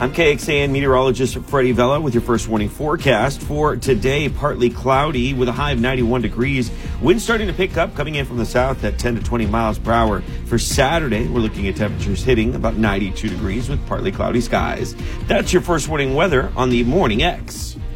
I'm KXAN meteorologist Freddie Vela with your first warning forecast for today. Partly cloudy with a high of 91 degrees. Wind starting to pick up, coming in from the south at 10 to 20 miles per hour. For Saturday, we're looking at temperatures hitting about 92 degrees with partly cloudy skies. That's your first warning weather on the Morning X.